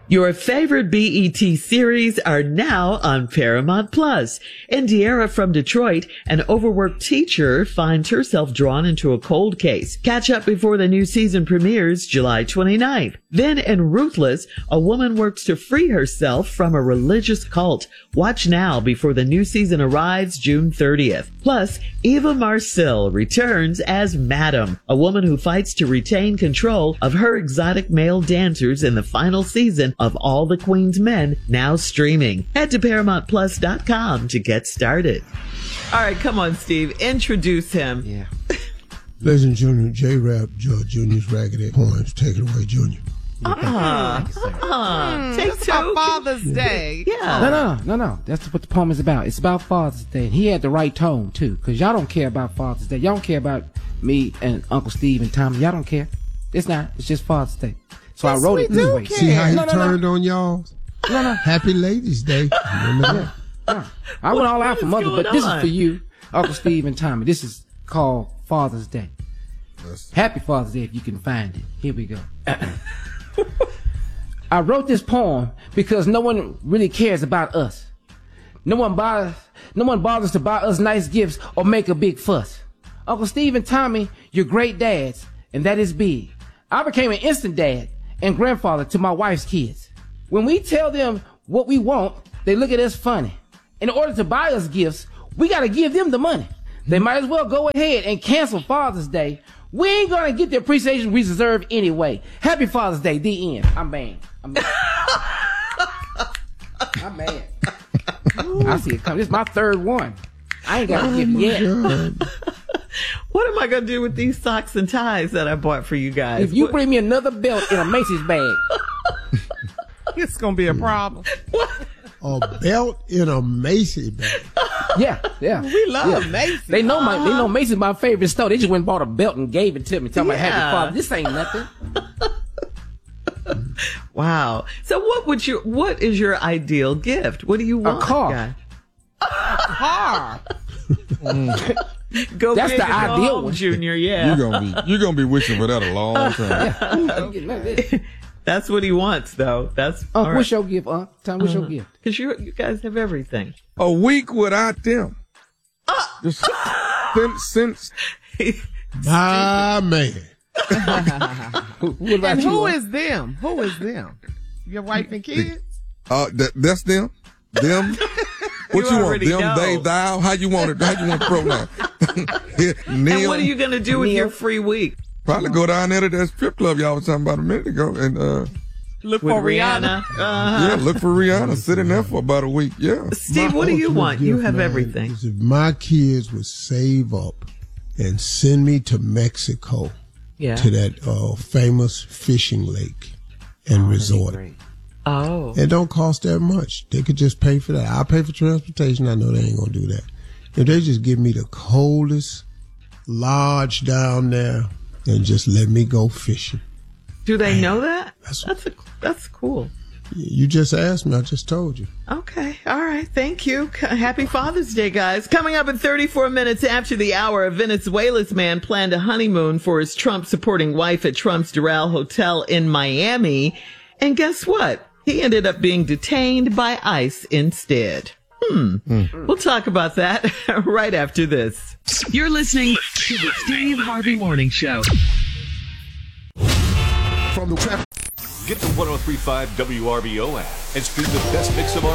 Your favorite BET series are now on Paramount Plus. Indiara from Detroit, an overworked teacher, finds herself drawn into a cold case. Catch up before the new season premieres July 29th. Then in Ruthless, a woman works to free herself from a religious cult. Watch now before the new season arrives June 30th. Plus, Eva Marcille returns as Madam, a woman who fights to retain control of her exotic male dancers in the final season of All the Queen's Men, now streaming. Head to ParamountPlus.com to get started. All right, come on, Steve. Introduce him. Yeah. Ladies and gentlemen, J-Rap, George Jr.'s Raggedy Poems. Take it away, Junior. Take It's two. about Father's Day. Yeah. No. That's what the poem is about. It's about Father's Day. And he had the right tone, too, because y'all don't care about Father's Day. Y'all don't care about me and Uncle Steve and Tommy. Y'all don't care. It's not. It's just Father's Day. So Yes, I wrote we it this do way. care. See how he No. turned on y'all? No. Happy Ladies Day. Remember that? No. I went all out for What is Mother, but going this is on? for you, Uncle Steve and Tommy. This is called Father's Day. Happy Father's Day if you can find it. Here we go. I wrote this poem because no one really cares about us. No one bothers to buy us nice gifts or make a big fuss. Uncle Steve and Tommy, you're great dads, and that is big. I became an instant dad and grandfather to my wife's kids. When we tell them what we want, they look at us funny. In order to buy us gifts, we gotta give them the money. They might as well go ahead and cancel Father's Day. We ain't gonna get the appreciation we deserve anyway. Happy Father's Day, the end. I'm mad. I'm mad. I see it coming. This is my third one. I ain't got to give yet. What am I going to do with these socks and ties that I bought for you guys? If you bring me another belt in a Macy's bag. It's going to be a problem. A belt in a Macy bag. Yeah. We love Macy's. They know Macy's my favorite store. They just went and bought a belt and gave it to me. Tell me Yeah. Happy Father. This ain't nothing. Wow. So what is your ideal gift? What do you want? car. guy? Car. Go That's big the or go ideal home, one. Junior. Yeah. You're gonna be wishing for that a long time. That's what he wants, though. That's all What's your gift, Unc? Tell me what's your gift. because you guys have everything. A week without them. Just since My man. What about And you, who Unc? is them? Who is them? Your wife and kids? that's them. Them. What you want? already Them, know. they, thou. How you want it? How you want the pronoun? Neil. And what are you going to do with Neil. your free week? Probably go down there to that strip club y'all was talking about a minute ago and Look With for Rihanna? Rihanna. yeah, look for Rihanna. Sit in there for about a week. Yeah. Steve, what do you ultimate want? You gift, have man, everything. is if my kids would save up and send me to Mexico Yeah. to that famous fishing lake and resort. Oh. It don't cost that much. They could just pay for that. I'll pay for transportation. I know they ain't gonna do that. If they just give me the coldest lodge down there and just let me go fishing. Do they know that? That's- That's cool. You just asked me. I just told you. Okay. All right. Thank you. Happy Father's Day, guys. Coming up at 34 minutes after the hour, a Venezuela's man planned a honeymoon for his Trump-supporting wife at Trump's Doral Hotel in Miami. And guess what? He ended up being detained by ICE instead. We'll talk about that right after this. You're listening to the Steve Harvey Morning Show. From the traffic. Get the 103.5 WRBO app and stream the best mix of our